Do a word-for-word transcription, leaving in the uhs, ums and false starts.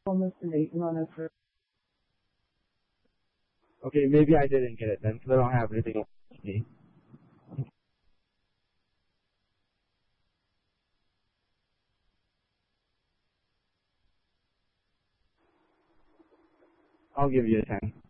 almost a late runner for. Okay, maybe I didn't get it then, because I don't have anything on me. I'll give you a ten.